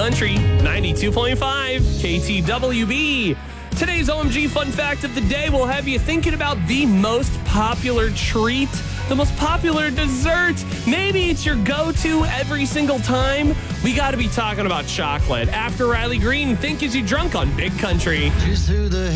Country 92.5 KTWB. Today's OMG fun fact of the day will have you thinking about the most popular treat, the most popular dessert. Maybe it's your go-to every single time. We got to be talking about chocolate. After Riley Green, Think Is You Drunk on Big Country.